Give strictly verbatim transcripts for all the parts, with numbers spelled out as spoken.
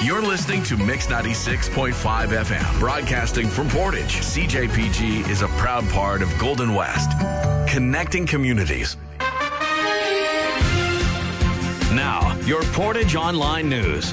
You're listening to Mix ninety-six point five F M, broadcasting from Portage. C J P G is a proud part of Golden West, connecting communities. Now, your Portage Online News.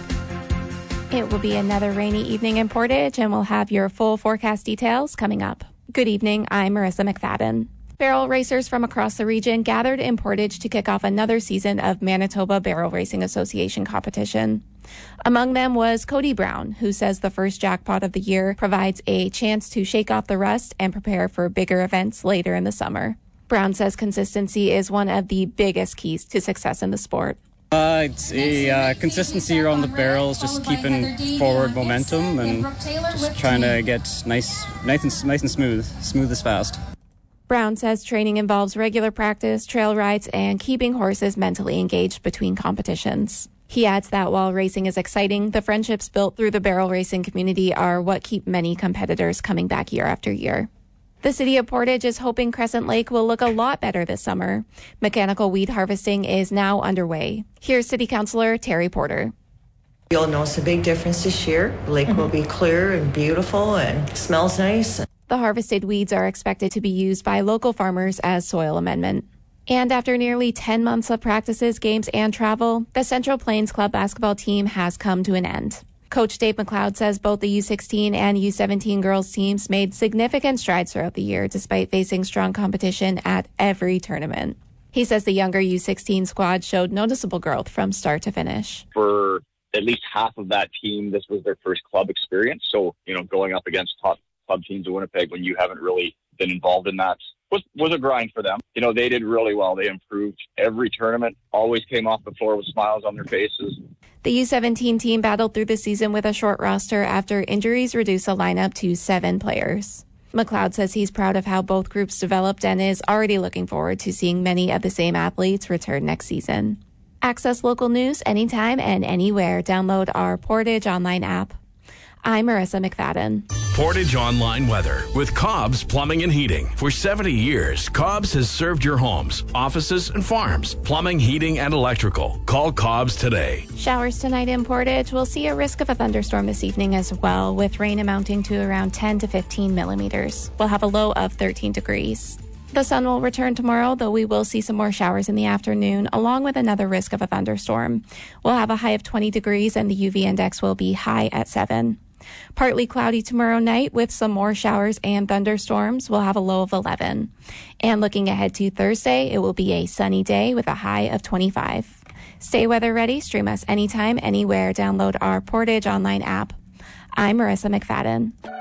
It will be another rainy evening in Portage, and we'll have your full forecast details coming up. Good evening, I'm Marissa McFadden. Barrel racers from across the region gathered in Portage to kick off another season of Manitoba Barrel Racing Association competition. Among them was Cody Brown, who says the first jackpot of the year provides a chance to shake off the rust and prepare for bigger events later in the summer. Brown says consistency is one of the biggest keys to success in the sport. Uh, it's a uh, consistency around the barrels, just keeping forward momentum and just trying to get nice, nice and, nice and smooth, smooth as fast. Brown says training involves regular practice, trail rides, and keeping horses mentally engaged between competitions. He adds that while racing is exciting, the friendships built through the barrel racing community are what keep many competitors coming back year after year. The city of Portage is hoping Crescent Lake will look a lot better this summer. Mechanical weed harvesting is now underway. Here's City Councilor Terry Porter. You'll notice a big difference this year. The lake mm-hmm. will be clear and beautiful and smells nice. The harvested weeds are expected to be used by local farmers as soil amendment. And after nearly ten months of practices, games, and travel, the Central Plains Club basketball team has come to an end. Coach Dave McLeod says both the U sixteen and U seventeen girls teams made significant strides throughout the year despite facing strong competition at every tournament. He says the younger U sixteen squad showed noticeable growth from start to finish. For at least half of that team, this was their first club experience. So, you know, going up against top club teams in Winnipeg when you haven't really been involved in that was was a grind for them. You know, they did really well. They improved every tournament, always came off the floor with smiles on their faces. The U seventeen team battled through the season with a short roster after injuries reduced the lineup to seven players. McLeod says he's proud of how both groups developed and is already looking forward to seeing many of the same athletes return next season. Access local news anytime and anywhere. Download our Portage Online app. I'm Marissa McFadden. Portage Online weather with Cobb's Plumbing and Heating. For seventy years, Cobb's has served your homes, offices, and farms. Plumbing, heating, and electrical. Call Cobb's today. Showers tonight in Portage. We'll see a risk of a thunderstorm this evening as well, with rain amounting to around ten to fifteen millimeters. We'll have a low of thirteen degrees. The sun will return tomorrow, though we will see some more showers in the afternoon, along with another risk of a thunderstorm. We'll have a high of twenty degrees, and the U V index will be high at seven. Partly cloudy tomorrow night with some more showers and thunderstorms. We'll have a low of eleven. And looking ahead to Thursday, it will be a sunny day with a high of twenty-five. Stay weather ready. Stream us anytime, anywhere. Download our Portage Online app. I'm Marissa McFadden.